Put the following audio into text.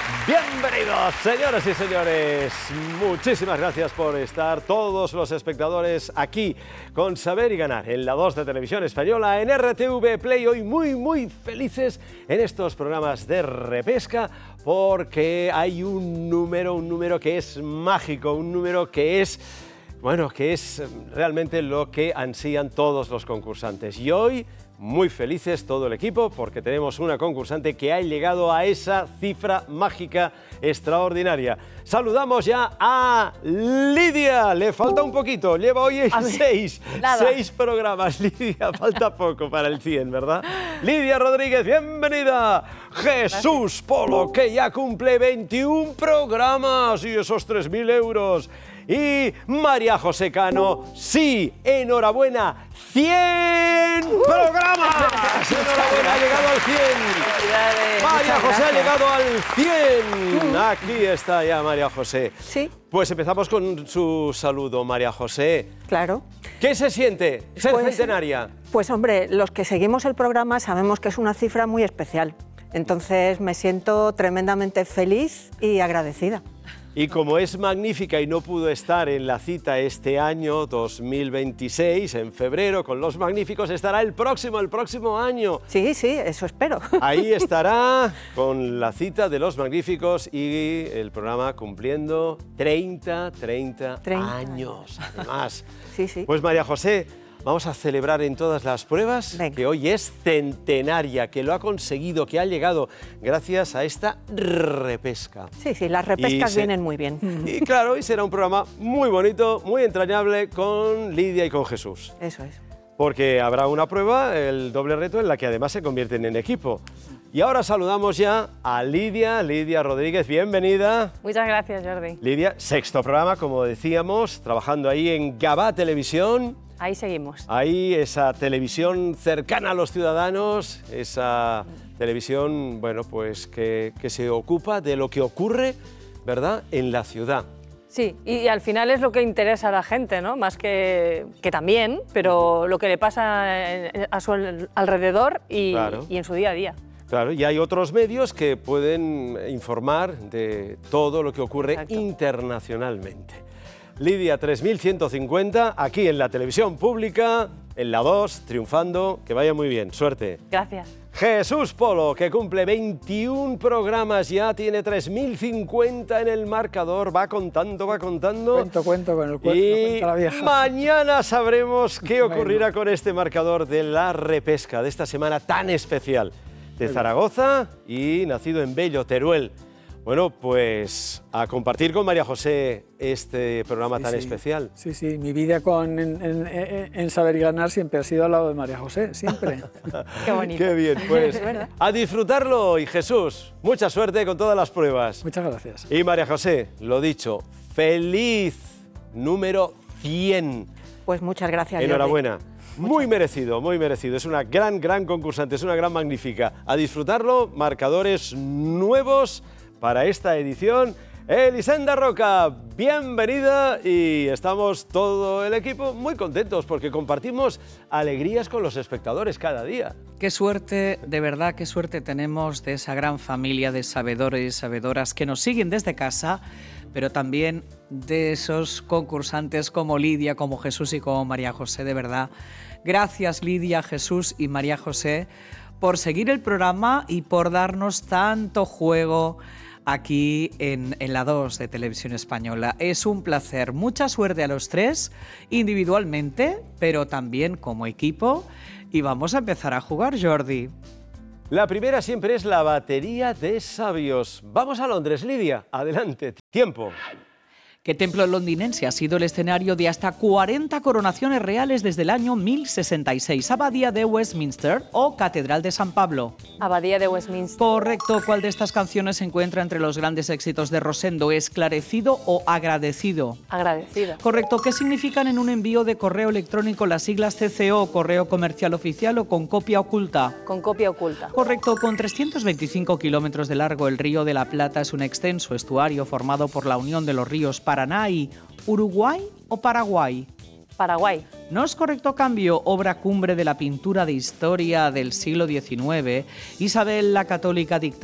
Bienvenidos, señoras y señores. Muchísimas gracias por estar todos los espectadores aquí con Saber y Ganar en la 2 de Televisión Española, en RTV Play. Hoy muy felices en estos programas de repesca porque hay un número que es mágico, un número que es... Bueno, que es realmente lo que ansían todos los concursantes. Y hoy, muy felices todo el equipo, porque tenemos una concursante que ha llegado a esa cifra mágica extraordinaria. Saludamos ya a Lidia. Le falta un poquito, lleva hoy 6 programas. Lidia, falta poco para el 100, ¿verdad? Lidia Rodríguez, bienvenida. Jesús Polo, que ya cumple 21 programas y esos 3.000 euros. Y María José Cano, sí, enhorabuena, 100 programas. Enhorabuena, ha llegado al 100. María José ha llegado al 100. Aquí está ya María José. Sí. Pues empezamos con su saludo, María José. Claro. ¿Qué se siente ser centenaria? Pues hombre, los que seguimos el programa sabemos que es una cifra muy especial. Entonces me siento tremendamente feliz y agradecida. Y como es magnífica y no pudo estar en la cita este año 2026, en febrero, con los magníficos, estará el próximo año. Sí, eso espero. Ahí estará con la cita de los magníficos y el programa cumpliendo 30 años. Además. Sí. Pues María José, vamos a celebrar en todas las pruebas. Venga. Que hoy es centenaria, que lo ha conseguido, que ha llegado gracias a esta repesca. Sí, las repescas vienen muy bien. Y claro, hoy será un programa muy bonito, muy entrañable con Lidia y con Jesús. Eso es. Porque habrá una prueba, el doble reto, en la que además se convierten en equipo. Y ahora saludamos ya a Lidia Rodríguez, bienvenida. Muchas gracias, Jordi. Lidia, 6º programa, como decíamos, trabajando ahí en Gabá Televisión. Ahí seguimos. Ahí esa televisión cercana a los ciudadanos, esa televisión, bueno, pues que se ocupa de lo que ocurre, ¿verdad?, en la ciudad. Sí, y al final es lo que interesa a la gente, ¿no? Más que también, pero lo que le pasa a su alrededor y en su día a día. Claro, y hay otros medios que pueden informar de todo lo que ocurre internacionalmente. Lidia, 3.150, aquí en la televisión pública, en la 2, triunfando, que vaya muy bien, suerte. Gracias. Jesús Polo, que cumple 21 programas ya, tiene 3.050 en el marcador, va contando. Cuento con el cuento, y la vieja. Mañana sabremos qué ocurrirá con este marcador de la repesca de esta semana tan especial. De Zaragoza y nacido en Bello, Teruel. Bueno, pues a compartir con María José este programa tan especial. Sí, mi vida en Saber y Ganar siempre ha sido al lado de María José, siempre. Qué bonito. Qué bien, pues a disfrutarlo. Y Jesús, mucha suerte con todas las pruebas. Muchas gracias. Y María José, lo dicho, feliz número 100. Pues muchas gracias. Enhorabuena. Muy merecido. Es una gran concursante, es una gran magnífica. A disfrutarlo, marcadores nuevos para esta edición. Elisenda Roca, bienvenida, y estamos todo el equipo muy contentos porque compartimos alegrías con los espectadores cada día. Qué suerte, de verdad, qué suerte tenemos de esa gran familia de sabedores y sabedoras que nos siguen desde casa, pero también de esos concursantes como Lidia, como Jesús y como María José, de verdad. Gracias, Lidia, Jesús y María José, por seguir el programa y por darnos tanto juego aquí en la 2 de Televisión Española. Es un placer. Mucha suerte a los tres, individualmente, pero también como equipo. Y vamos a empezar a jugar, Jordi. La primera siempre es la batería de sabios. Vamos a Londres, Lidia. Adelante. Tiempo. ¿Qué templo londinense ha sido el escenario de hasta 40 coronaciones reales desde el año 1066? ¿Abadía de Westminster o Catedral de San Pablo? Abadía de Westminster. Correcto. ¿Cuál de estas canciones se encuentra entre los grandes éxitos de Rosendo? ¿Esclarecido o agradecido? Agradecido. Correcto. ¿Qué significan en un envío de correo electrónico las siglas CCO, correo comercial oficial, o con copia oculta? Con copia oculta. Correcto. Con 325 kilómetros de largo, el Río de la Plata es un extenso estuario formado por la unión de los ríos Paraná y Uruguay o Paraguay. Paraguay. No es correcto cambio, obra cumbre de la pintura de historia del siglo XIX. Isabel la Católica dictaba